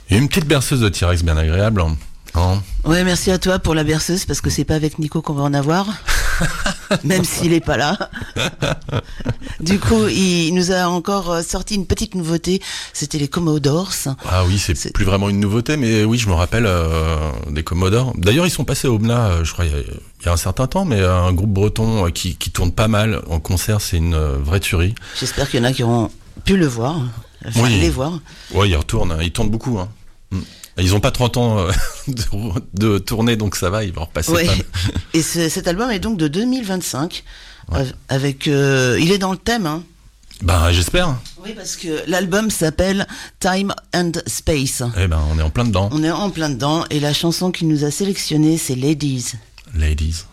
Et une petite berceuse de T-Rex bien agréable. Hein. Ouais, merci à toi pour la berceuse, parce que c'est pas avec Nico qu'on va en avoir. Même s'il est pas là. Du coup, il nous a encore sorti une petite nouveauté. C'était les Commodores. Ah oui, c'est plus vraiment une nouveauté, mais oui, je me rappelle des Commodores. D'ailleurs, ils sont passés au MNA, je crois, il y a un certain temps, mais un groupe breton qui tourne pas mal en concert, c'est une vraie tuerie. J'espère qu'il y en a qui auront pu le voir. Enfin, les voir. Ouais, ils retournent, ils tournent beaucoup. Hein. Ils ont pas 30 ans de tournée, donc ça va, ils vont repasser. Ouais. Et cet album est donc de 2025. Ouais. Avec, il est dans le thème. Hein. Ben, j'espère. Oui, parce que l'album s'appelle Time and Space. Eh ben, on est en plein dedans. On est en plein dedans. Et la chanson qu'il nous a sélectionnée, c'est Ladies. Ladies.